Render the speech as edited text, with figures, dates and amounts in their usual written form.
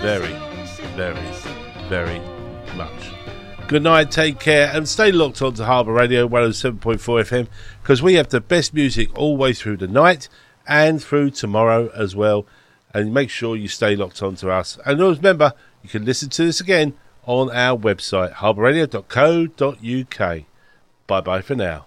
very, very, very much. Good night, take care, and stay locked on to Harbour Radio 107.4 FM, because we have the best music all the way through the night and through tomorrow as well. And make sure you stay locked on to us. And always remember, you can listen to this again on our website, harbourradio.co.uk. Bye-bye for now.